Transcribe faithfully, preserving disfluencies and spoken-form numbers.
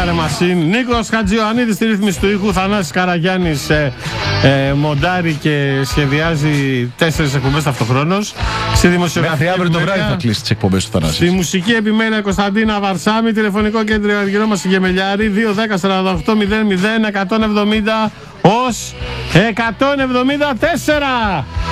Κάρε Μασίν. Νίκος Χατζιωαννίδης στη ρύθμιση του ήχου. Θανάσης Καραγιάννης ε, ε, μοντάρει και σχεδιάζει τέσσερις εκπομπές ταυτοχρόνως. Στη δημοσιογραφία. Μέχρι αύριο το βράδυ θα κλείσει τις εκπομπές του Θανάση. Στη μουσική επιμέλεια Κωνσταντίνα Βαρσάμι. Τηλεφωνικό κέντρο αργυρό μας Γεμελιάρη. δύο δέκα σαράντα οκτώ μηδέν μηδέν εκατόν εβδομήντα ως εκατόν εβδομήντα τέσσερα.